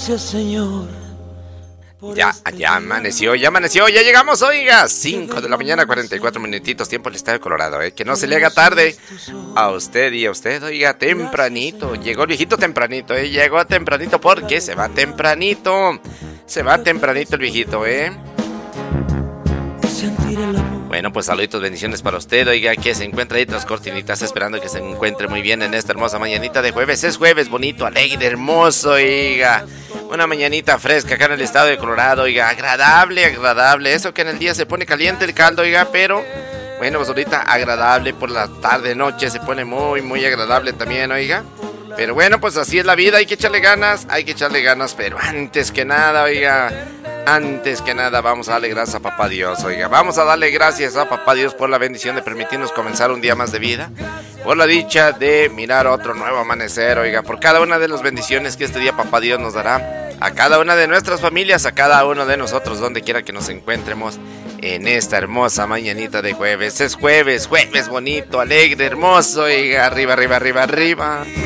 Gracias, Señor. Ya amaneció, ya llegamos, oiga, 5 de la mañana, 44 minutitos, tiempo del estado de Colorado, que no se le haga tarde a usted y a usted, oiga, tempranito, llegó el viejito tempranito, llegó tempranito porque se va tempranito el viejito, Bueno, pues saluditos, bendiciones para usted, oiga, que se encuentra ahí tras cortinitas, esperando que se encuentre muy bien en esta hermosa mañanita de jueves. Es jueves bonito, alegre, hermoso, oiga. Una mañanita fresca acá en el estado de Colorado, oiga, agradable. Eso que en el día se pone caliente el caldo, oiga, pero bueno, pues ahorita agradable, por la tarde, noche se pone muy, muy agradable también, oiga. Pero bueno, pues así es la vida, hay que echarle ganas, pero antes que nada, vamos a darle gracias a Papá Dios, oiga. Vamos a darle gracias a Papá Dios por la bendición de permitirnos comenzar un día más de vida, por la dicha de mirar otro nuevo amanecer, oiga, por cada una de las bendiciones que este día Papá Dios nos dará a cada una de nuestras familias, a cada uno de nosotros, donde quiera que nos encuentremos en esta hermosa mañanita de jueves. Es jueves bonito, alegre, hermoso, oiga, arriba.